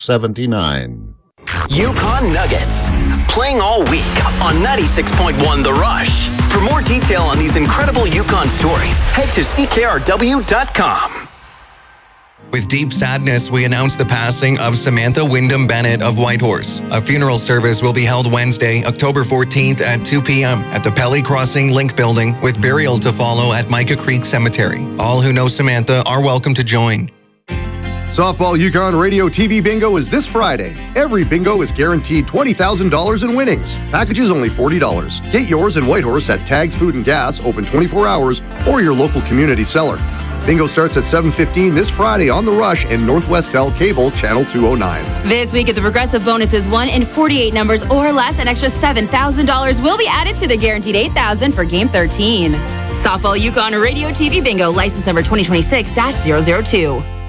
79. Yukon Nuggets, playing all week on 96.1 The Rush. For more detail on these incredible Yukon stories, head to ckrw.com. With deep sadness, we announce the passing of Samantha Wyndham Bennett of Whitehorse. A funeral service will be held Wednesday, October 14th at 2 p.m. at the Pelly Crossing Link Building, with burial to follow at Micah Creek Cemetery. All who know Samantha are welcome to join. Softball Yukon Radio TV Bingo is this Friday. Every bingo is guaranteed $20,000 in winnings. Packages only $40. Get yours in Whitehorse at Tags Food and Gas, open 24 hours, or your local community seller. Bingo starts at 7:15 this Friday on The Rush and Northwestel Cable, Channel 209. This week at the Progressive Bonus is 1 in 48 numbers or less. An extra $7,000 will be added to the guaranteed $8,000 for Game 13. Softball Yukon Radio TV Bingo, license number 2026-002.